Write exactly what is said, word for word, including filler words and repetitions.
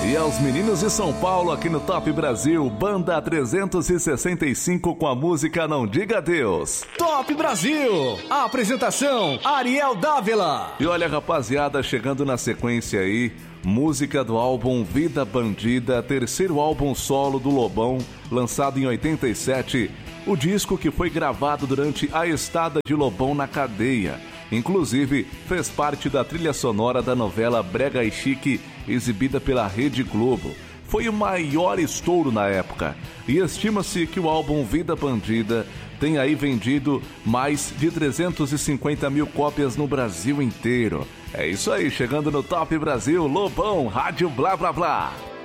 E aos meninos de São Paulo aqui no Top Brasil, Banda trezentos e sessenta e cinco com a música Não Diga Adeus. Top Brasil, a apresentação Ariel Dávila. E olha, rapaziada, chegando na sequência aí, música do álbum Vida Bandida, terceiro álbum solo do Lobão, lançado em oitenta e sete, o disco que foi gravado durante a estada de Lobão na cadeia. Inclusive, fez parte da trilha sonora da novela Brega e Chique, exibida pela Rede Globo. Foi o maior estouro na época, e estima-se que o álbum Vida Bandida tenha aí vendido mais de trezentos e cinquenta mil cópias no Brasil inteiro. É isso aí, chegando no Top Brasil, Lobão, Rádio Blá Blá Blá.